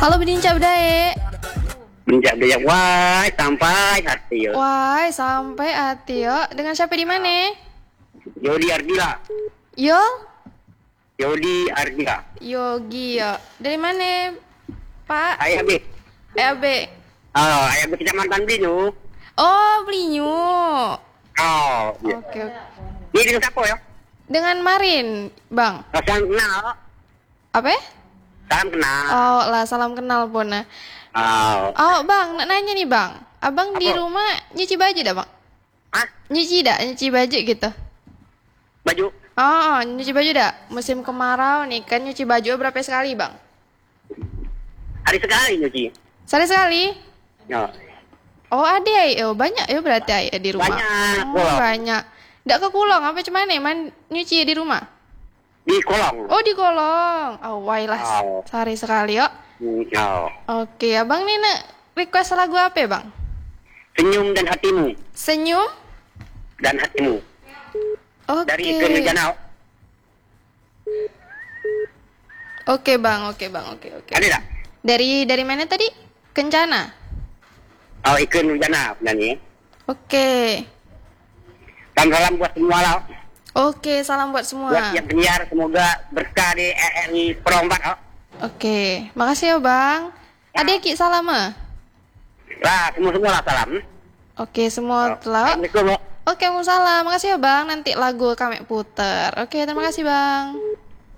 Halo Bedinca Udae. Menjadi yang wai sampai hati yo. Wah, sampai hati yo. Dengan siapa di mana? Yodi Ardila. Yo? Yodi Ardila. Yogi yo. Dari mana, Pak? Ayah be. Abe. Oh, ayah be kecamatan Binu. Oh, Blinyu. Oh, iya. Oke. Ini dengan siapa ya? Dengan Marin, Bang. Salam kenal. Apa? Salam kenal. Oh, lah salam kenal Pona. Oh. Oh, Bang, nak nanya nih, Bang. Abang di Apa? rumah nyuci baju dah, Bang? Hah? Nyuci baju gitu. Baju? Oh, nyuci baju dah. Musim kemarau nih kan nyuci baju berapa sekali, Bang? Hari sekali nyuci. Sehari sekali? Oh. Oh, ada ya. Oh, banyak ya berarti ya di rumah. Banyak, Oh, Kulong. banyak. Nggak ke Kulong apa cuman nih nyuci di rumah? Di kolong. Oh, di kolong. Oh, wailah. Oh. Sehari sekali, yuk. Oh. Oke, Abang nih nak request lagu apa ya, Bang? Senyum dan hatimu. Senyum? Dan hatimu. Oke. Dari Ike Nurjanah. Oke, Bang. Oke, Bang. Oke. Ada tak? Dari mana tadi? Kencana. Oh, Ike Nurjanah penyanyi. Oke. Salam buat semua lah. Oke, salam buat Buat semua. yang penyiar semoga berkah di RRI Perompak. Oh. Oke, makasih ya, Bang. Ada Ki salam ah? Lah, semua lah salam. Oke, semua telah. Assalamualaikum. Oke, Waalaikumsalam. Makasih ya, Bang. Nanti lagu kami puter. Oke, terima kasih, Bang.